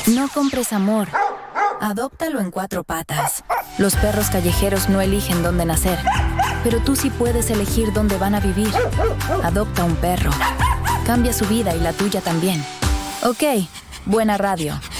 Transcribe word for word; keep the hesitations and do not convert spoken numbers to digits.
No compres amor. Adóptalo en cuatro patas. Los perros callejeros no eligen dónde nacer, pero tú sí puedes elegir dónde van a vivir. Adopta un perro. Cambia su vida y la tuya también. Ok, buena radio.